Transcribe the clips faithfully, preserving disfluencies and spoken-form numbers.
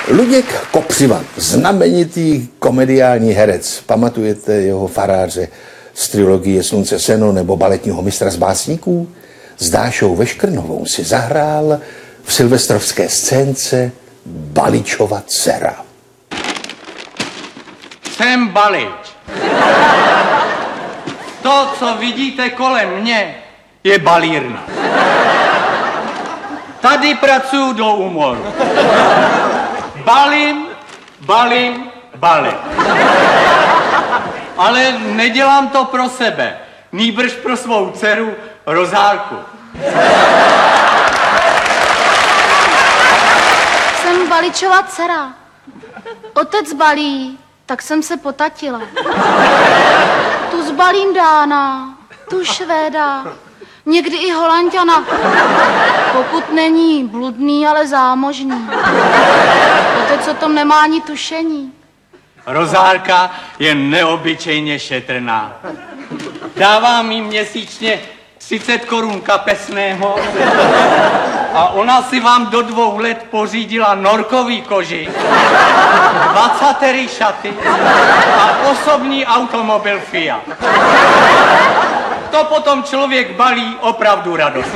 Luděk Kopřiva, znamenitý komediální herec. Pamatujete jeho faráře z trilogie Slunce seno nebo baletního mistra z básníků? S Dášou Veškrnovou si zahrál v silvestrovské scénce Baličova dcera. Jsem Balič. To, co vidíte kolem mě, je balírna. Tady pracuju do úmoru. Balím, balím, balím. Ale nedělám to pro sebe, nýbrž pro svou dceru Rozálku. Jsem Baličova dcera. Otec balí, tak jsem se potatila. Tu zbalím Dána, tu Švéda, někdy i Holanďana, pokud není bludný, ale zámožný. Otec o tom nemá ani tušení. Rozálka je neobyčejně šetrná. Dávám jí měsíčně třicet korun kapesného a ona si vám do dvou let pořídila norkový kožich, dvacet šaty a osobní automobil Fiat. To potom člověk balí opravdu radost.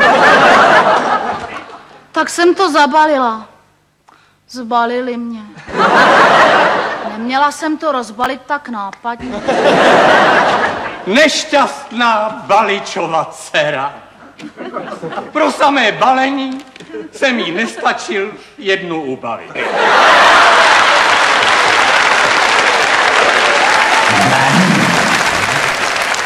Tak jsem to zabalila. Zbalili mě. Neměla jsem to rozbalit tak nápadně. Nešťastná Baličova dcera. Pro samé balení jsem jí nestačil jednu ubalit.